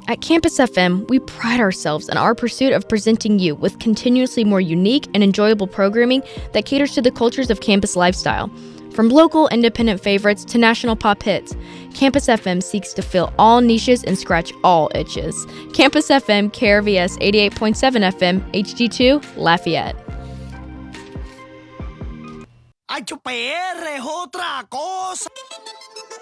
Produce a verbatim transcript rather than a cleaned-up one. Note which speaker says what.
Speaker 1: At Campus F M, we pride ourselves in our pursuit of presenting you with continuously more unique and enjoyable programming that caters to the cultures of campus lifestyle. From local independent favorites to national pop hits, Campus F M seeks to fill all niches and scratch all itches. Campus F M, K R V S eighty-eight point seven F M, H D two, Lafayette.
Speaker 2: H P R es otra cosa.